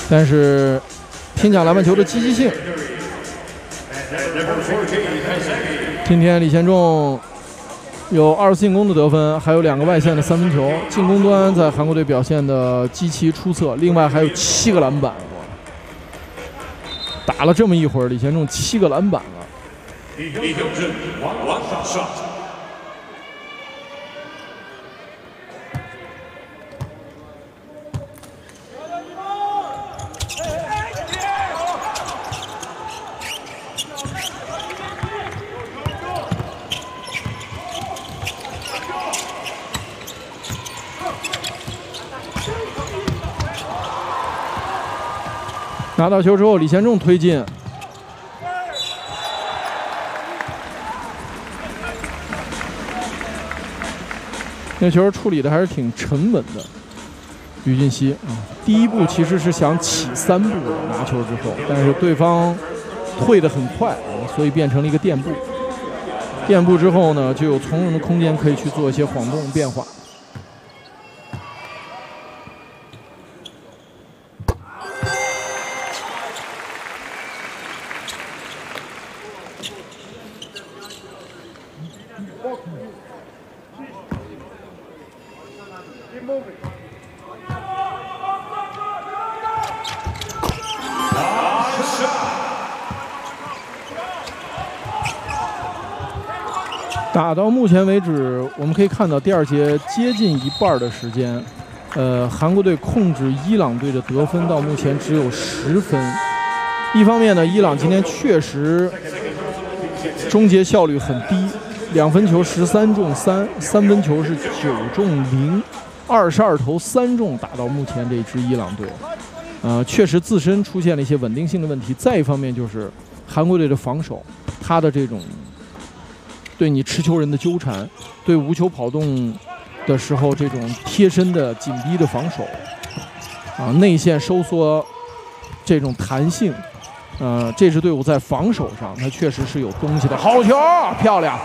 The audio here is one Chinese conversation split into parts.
但是天甲篮板球的积极性，今天李贤仲有20次进攻的得分，还有2个外线的3分球，进攻端在韩国队表现的极其出色，另外还有7个篮板。打了这么一会儿，李贤仲7个篮板了。拿到球之后，李贤仲推进，那球处理的还是挺沉稳的。于俊熙啊，第一步其实是想起3步的拿球之后，但是对方退得很快，所以变成了一个垫步。垫步之后呢，就有从容的空间可以去做一些晃动变化。打到目前为止，我们可以看到第2节接近一半的时间，韩国队控制伊朗队的得分到目前只有10分。一方面呢，伊朗今天确实终结效率很低，2分球13中3，3分球是9中0，22投3中，打到目前这支伊朗队，确实自身出现了一些稳定性的问题。再一方面就是韩国队的防守，他的这种对你持球人的纠缠，对无球跑动的时候这种贴身的紧逼的防守，内线收缩这种弹性，这支队伍在防守上它确实是有东西的。好球，漂亮！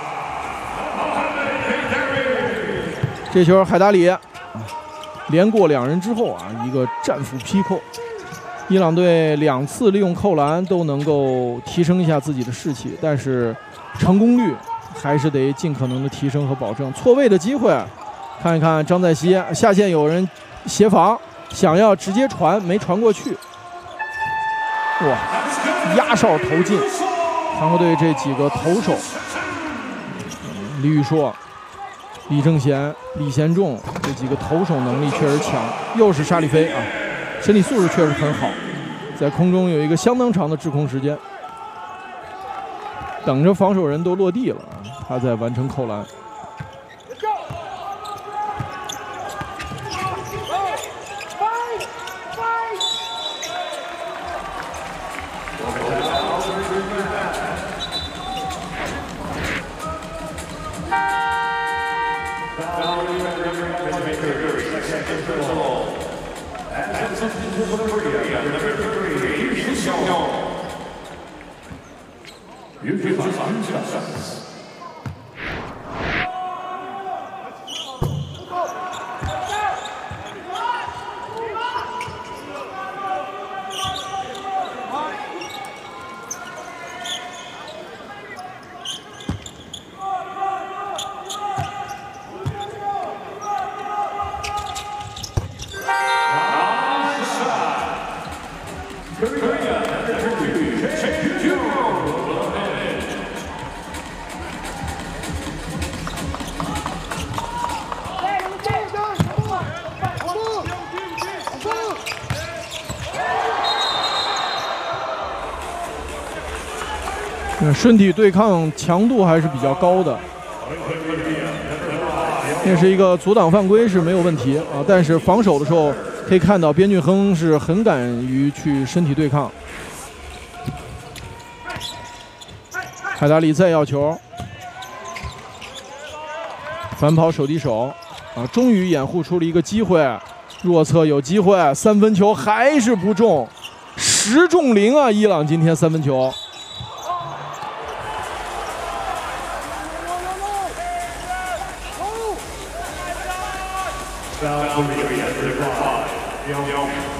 这球海达里连过2人之后一个战斧劈扣，伊朗队2次利用扣篮都能够提升一下自己的士气，但是成功率还是得尽可能的提升和保证。错位的机会，看一看张在熙下线有人协防，想要直接传没传过去，哇，压哨投进。韩国队这几个投手，李宇硕、李正贤、李贤仲这几个投手能力确实强，又是沙利菲身体素质确实很好，在空中有一个相当长的滞空时间，等着防守人都落地了，他在完成扣篮。身体对抗强度还是比较高的，那是一个阻挡犯规是没有问题但是防守的时候可以看到边俊亨是很敢于去身体对抗。海达里再要球，反跑手递手终于掩护出了一个机会，弱侧有机会，3分球还是不中，10中0伊朗今天3分球。 Foul on the field, 5.